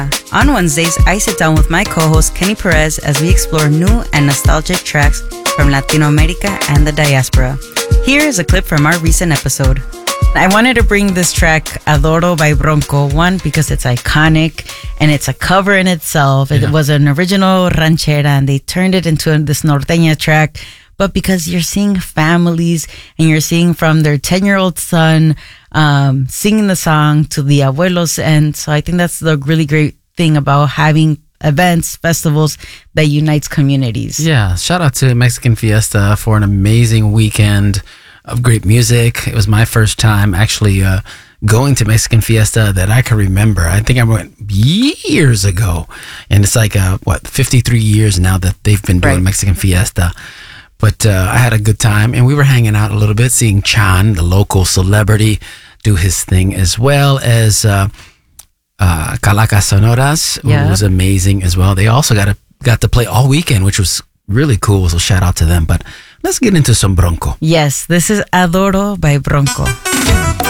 On Wednesdays, I sit down with my co-host Kenny Perez as we explore new and nostalgic tracks from Latino America and the diaspora. Here is a clip from our recent episode. I wanted to bring this track, Adoro by Bronco, one, because it's iconic and it's a cover in itself. It was an original ranchera and they turned it into this norteña track. But because you're seeing families and you're seeing from their 10-year-old son singing the song to the abuelos. And so I think that's the really great thing about having events, festivals that unites communities. Yeah, shout out to Mexican Fiesta for an amazing weekend of great music. It was my first time actually going to Mexican Fiesta that I can remember. I think I went years ago. And it's like, 53 years now that they've been doing Mexican Fiesta. But I had a good time, and we were hanging out a little bit, seeing Chan, the local celebrity, do his thing, as well as Calacas Sonoras, who was amazing as well. They also got to play all weekend, which was really cool, so shout out to them. But let's get into some Bronco. Yes, this is Adoro by Bronco.